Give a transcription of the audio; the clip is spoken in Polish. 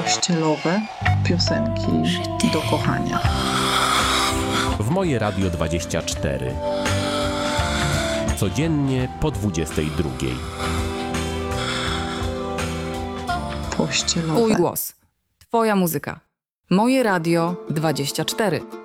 pościelowe piosenki do kochania. W Moje Radio 24. Codziennie po 22. Pościelowe. Twój głos. Twoja muzyka. Moje Radio 24.